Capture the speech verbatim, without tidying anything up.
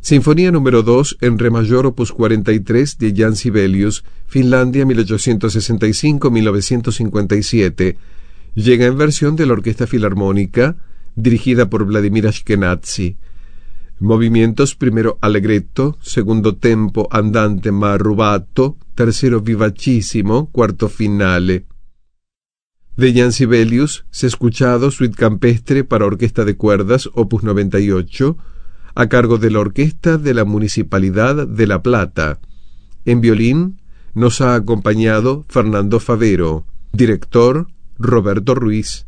Sinfonía número dos en Re mayor opus cuarenta y tres de Jan Sibelius, Finlandia mil ochocientos sesenta y cinco a mil novecientos cincuenta y siete. Llega en versión de la Orquesta Filarmónica, dirigida por Vladimir Ashkenazy. Movimientos: primero allegretto, segundo tempo andante ma rubato, tercero vivacissimo, cuarto finale. De Jan Sibelius se ha escuchado Suite campestre para orquesta de cuerdas opus noventa y ocho, a cargo de la Orquesta de la Municipalidad de La Plata. En violín nos ha acompañado Fernando Favero, director Roberto Ruiz.